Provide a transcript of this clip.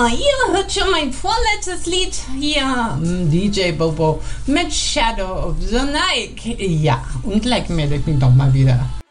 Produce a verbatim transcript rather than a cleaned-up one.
Ja, ihr hört schon mein vorletztes Lied hier, D J Bobo mit Shadow of the Night. Ja, und gleich melde ich mich doch mal wieder.